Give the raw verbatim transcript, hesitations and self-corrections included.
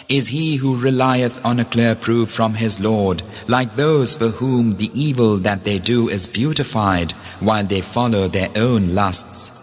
Is he who relieth on a clear proof from his Lord, like those for whom the evil that they do is beautified, while they follow their own lusts.